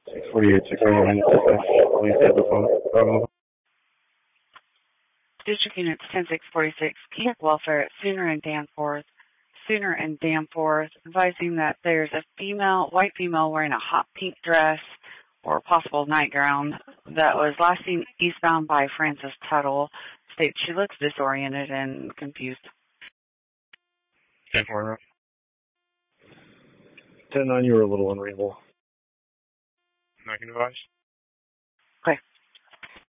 648, 649, police at the phone. District Unit 10646, Camp Welfare at Sooner and Danforth. Sooner and Danforth, advising that there's a white female wearing a hot pink dress or possible nightgown that was last seen eastbound by Francis Tuttle. States she looks disoriented and confused. 10-4. 10-9, you were a little unreadable. Not advised.